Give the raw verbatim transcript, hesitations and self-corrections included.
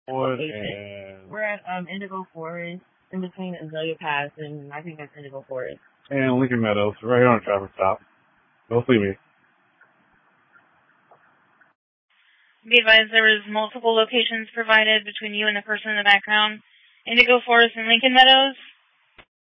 location. And We're at um, Indigo Forest, in between Azalea Pass, and I think that's Indigo Forest. And Lincoln Meadows, right here on a traffic stop. Don't see me. Be advised there was multiple locations provided between you and the person in the background. Indigo Forest and Lincoln Meadows.